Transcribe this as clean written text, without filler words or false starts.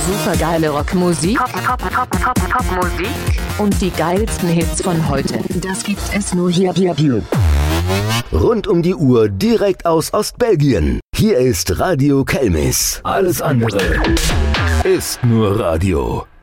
Supergeile Rockmusik, Top-Musik und die geilsten Hits von heute. Das gibt es nur hier. Rund um die Uhr direkt aus Ostbelgien. Hier ist Radio Kelmis. Alles andere ist nur Radio.